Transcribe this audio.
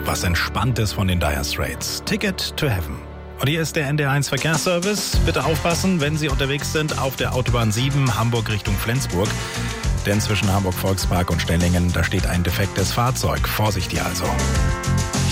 was Entspanntes von den Dire Straits. Ticket to Heaven. Und hier ist der NDR1 Verkehrsservice. Bitte aufpassen, wenn Sie unterwegs sind auf der Autobahn 7 Hamburg Richtung Flensburg. Denn zwischen Hamburg Volkspark und Stellingen, da steht ein defektes Fahrzeug. Vorsicht hier also.